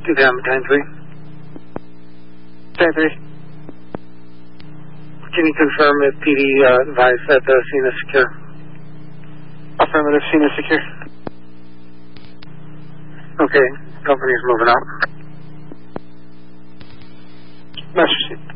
2 down, battalion 3. Battalion 3. Can you confirm if PD advised that the scene is secure? Affirmative, scene is secure. Okay, company's moving out. Master seat.